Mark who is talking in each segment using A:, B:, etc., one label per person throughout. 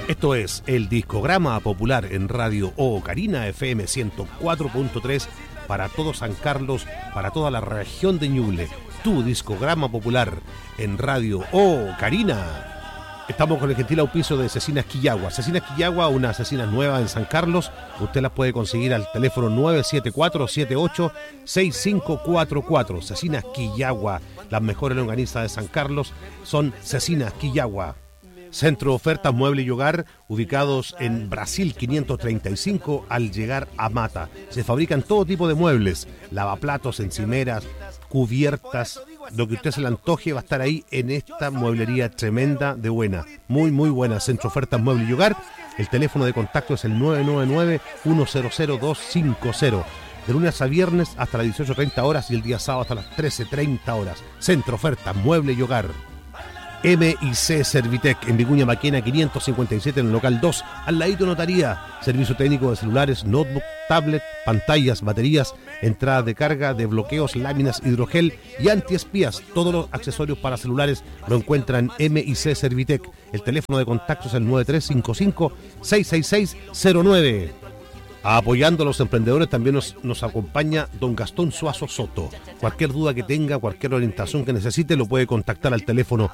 A: Esto es el Discograma Popular en Radio Ocarina FM 104.3 para todo San Carlos, para toda la región de Ñuble. Tu Discograma Popular en Radio Ocarina. Estamos con el gentil auspicio de Cecinas Quillagua. Cecinas Quillagua, una cecina nueva en San Carlos. Usted las puede conseguir al teléfono 974-78-6544. Cecinas Quillagua, las mejores longanizas de San Carlos son Cecinas Quillagua. Centro de Ofertas Mueble y Hogar, ubicados en Brasil 535 al llegar a Mata. Se fabrican todo tipo de muebles, lavaplatos, encimeras, cubiertas, lo que usted se le antoje va a estar ahí en esta mueblería tremenda de buena, muy buena. Centro de Ofertas Mueble y Hogar, el teléfono de contacto es el 999-100-250. De lunes a viernes hasta las 18:30 horas y el día sábado hasta las 13:30 horas. Centro de Ofertas Mueble y Hogar. M&C Servitec en Vicuña Maquena 557 en el local 2, al ladito notaría. Servicio técnico de celulares, notebook, tablet, pantallas, baterías, entradas de carga, desbloqueos, láminas, hidrogel y antiespías. Todos los accesorios para celulares lo encuentran en M&C Servitec. El teléfono de contacto es el 9355-66609. Apoyando a los emprendedores también nos acompaña don Gastón Suazo Soto. Cualquier duda que tenga, cualquier orientación que necesite, lo puede contactar al teléfono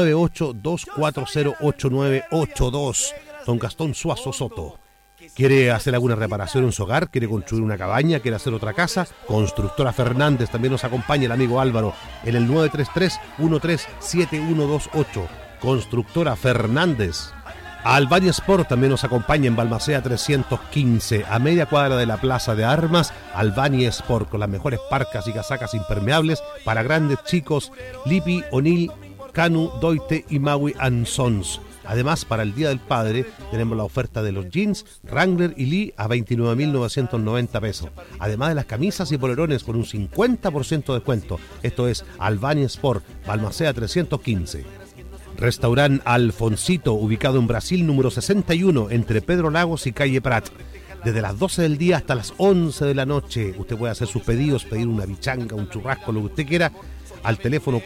A: 982408982. Don Gastón Suazo Soto. ¿Quiere hacer alguna reparación en su hogar? ¿Quiere construir una cabaña? ¿Quiere hacer otra casa? Constructora Fernández también nos acompaña el amigo Álvaro en el 933-137128. Constructora Fernández. Albania Sport también nos acompaña en Balmaceda 315, a media cuadra de la Plaza de Armas. Albania Sport, con las mejores parcas y casacas impermeables para grandes, chicos, Lippi, O'Neill, Canu, Doite y Maui & Sons. Además, para el Día del Padre tenemos la oferta de los jeans Wrangler y Lee a 29.990 pesos. Además de las camisas y polerones con un 50% de descuento. Esto es Albania Sport, Balmaceda 315. Restaurant Alfonsito, ubicado en Brasil, número 61, entre Pedro Lagos y Calle Prat. Desde las 12 del día hasta las 11 de la noche, usted puede hacer sus pedidos, pedir una bichanga, un churrasco, lo que usted quiera, al teléfono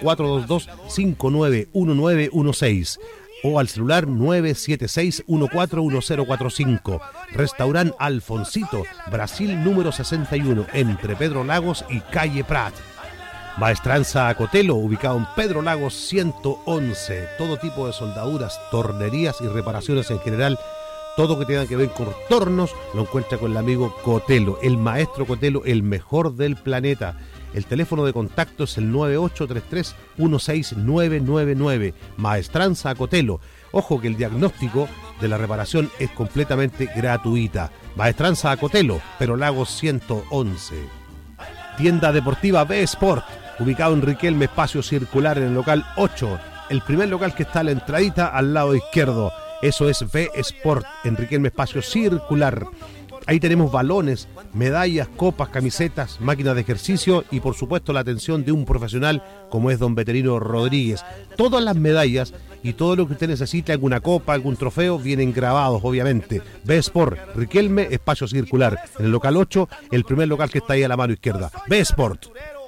A: 422-591916 o al celular 976-141045. Restaurant Alfonsito, Brasil, número 61, entre Pedro Lagos y Calle Prat. Maestranza Cotelo, ubicado en Pedro Lagos 111. Todo tipo de soldaduras, tornerías y reparaciones en general. Todo que tenga que ver con tornos lo encuentra con el amigo Cotelo, el maestro Cotelo, el mejor del planeta. El teléfono de contacto es el 9833-16999. Maestranza Cotelo. Ojo que el diagnóstico de la reparación es completamente gratuita. Maestranza Cotelo, Pedro Lagos 111. Tienda deportiva B-Sport, ubicado en Riquelme, espacio circular en el local 8, el primer local que está a la entradita al lado izquierdo. Eso es B-Sport, en Riquelme, espacio circular. Ahí tenemos balones, medallas, copas, camisetas, máquinas de ejercicio y por supuesto la atención de un profesional como es don Veterino Rodríguez. Todas las medallas y todo lo que usted necesite, alguna copa, algún trofeo, vienen grabados obviamente. B-Sport, Riquelme, espacio circular, en el local 8, el primer local que está ahí a la mano izquierda. B-Sport.